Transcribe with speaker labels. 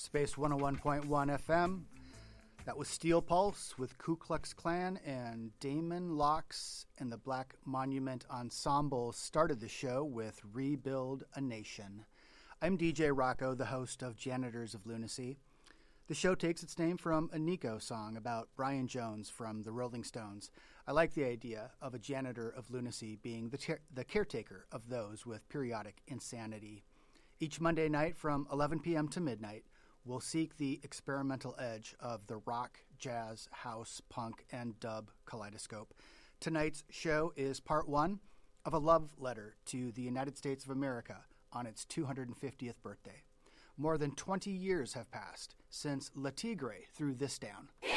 Speaker 1: Space 101.1 FM. That was Steel Pulse with Ku Klux Klan, and Damon Locks and the Black Monument Ensemble started the show with Rebuild a Nation. I'm DJ Rocco, the host of Janitors of Lunacy. The show takes its name from a Nico song about Brian Jones from the Rolling Stones. I like the idea of a janitor of lunacy being the caretaker of those with periodic insanity. Each Monday night from 11 p.m. to midnight, we'll seek the experimental edge of the rock, jazz, house, punk, and dub kaleidoscope. Tonight's show is part one of a love letter to the United States of America on its 250th birthday. More than 20 years have passed since Le Tigre threw this down.